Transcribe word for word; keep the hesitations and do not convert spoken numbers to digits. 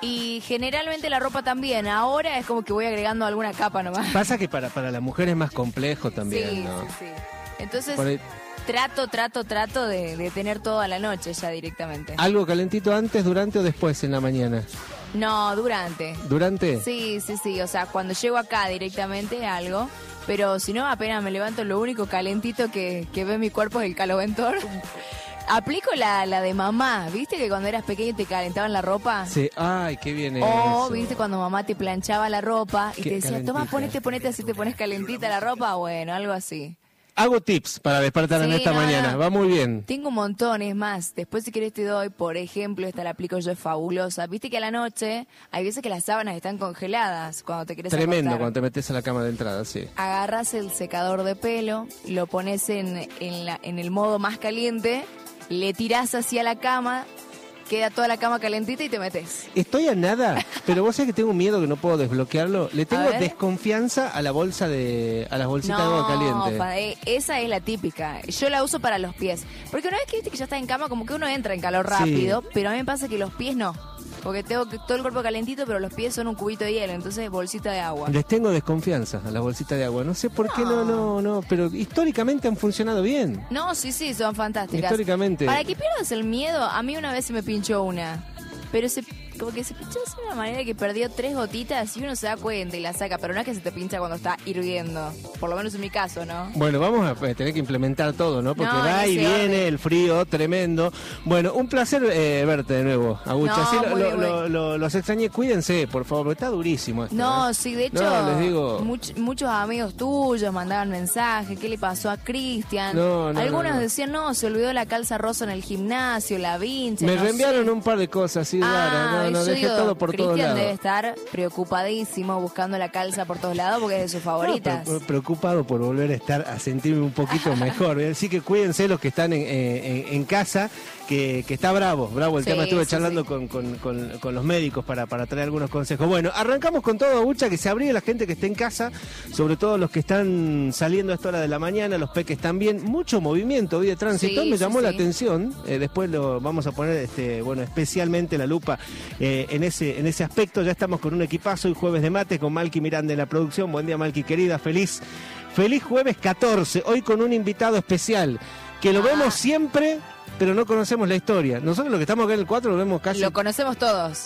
Y generalmente la ropa también. Ahora es como que voy agregando alguna capa nomás. Pasa que para, para la mujer es más complejo también, sí, ¿no? Sí, sí, Entonces, Por ahí- trato, trato, trato de, de tener toda la noche ya directamente. ¿Algo calentito antes, durante o después en la mañana? No, durante. ¿Durante? Sí, sí, sí. O sea, cuando llego acá directamente algo. Pero si no, apenas me levanto, lo único calentito que, que ve mi cuerpo es el caloventor. Aplico la, la de mamá, ¿viste que cuando eras pequeño te calentaban la ropa? Sí, ay, qué bien O, eso. ¿viste cuando mamá te planchaba la ropa y Qué te decía, calentita. toma, ponete, ponete, así te pones calentita la ropa? Bueno, algo así. Hago tips para despertar en Sí, esta no, mañana, no. va muy bien. Tengo un montón, es más, después si querés te doy, por ejemplo, esta la aplico yo, es fabulosa. Viste que a la noche hay veces que las sábanas están congeladas cuando te querés Tremendo acostar. cuando te metes a la cama de entrada, sí. Agarras el secador de pelo, lo pones en, en, la, en el modo más caliente, le tirás hacia la cama, queda toda la cama calentita y te metes. Estoy a nada, pero vos sabés que tengo un miedo que no puedo desbloquearlo. Le tengo ver. desconfianza a la bolsa de, a las bolsitas de agua caliente. pa- eh, esa es la típica. Yo la uso para los pies. Porque una vez que viste que ya está en cama, como que uno entra en calor Sí. rápido, pero a mí me pasa que los pies no. Porque tengo que- todo el cuerpo calentito, pero los pies son un cubito de hielo, entonces bolsita de agua. Les tengo desconfianza a las bolsitas de agua. No sé por qué no, no, no, pero históricamente han funcionado bien. No, sí, sí, son fantásticas. Históricamente. Para que pierdas el miedo, a mí una vez se me pinchó una. Pero se, como que se pinchó de una manera que perdió tres gotitas y uno se da cuenta y la saca. Pero no es que se te pincha cuando está hirviendo. Por lo menos en mi caso, ¿no? Bueno, vamos a eh, tener que implementar todo, ¿no? Porque No, va en y ese viene orden. el frío tremendo. Bueno, un placer eh, verte de nuevo, Agucha. No, Sí, lo- muy lo- bien, muy lo- bien. lo- los extrañé, cuídense, por favor, porque está durísimo esto. No, ¿eh? sí, de hecho, No, les digo... much- muchos amigos tuyos mandaban mensajes, ¿qué le pasó a Cristian? No, no, Algunos no, no. decían, no, se olvidó la calza rosa en el gimnasio, la vincha, Me no reenviaron sé. un par de cosas así raras. Ah, No, no, yo dejé digo, todo por todos Cristian lados. debe estar preocupadísimo buscando la calza por todos lados porque es de sus favoritas. No, pre- preocupado por volver a estar, a sentirme un poquito mejor. Así que cuídense los que están en, eh, en- en casa, que, que está bravo, bravo el Sí, tema. Estuve sí, charlando sí. Con, con- con- con los médicos para, para traer algunos consejos. Bueno, arrancamos con todo, Agucha, que se abríe la gente que esté en casa, sobre todo los que están saliendo a esta hora de la mañana, los peques también. Mucho movimiento hoy de tránsito, Sí, me sí, llamó la sí. atención. Eh, después lo vamos a poner, este, bueno, especialmente la lupa eh, en ese en ese aspecto. Ya estamos con un equipazo y jueves de mate con Malky Miranda en la producción. Buen día, Malky, querida, feliz feliz jueves catorce, hoy con un invitado especial que lo Ah. vemos siempre, pero no conocemos la historia. Nosotros los que estamos acá en el cuatro lo vemos casi Lo conocemos todos.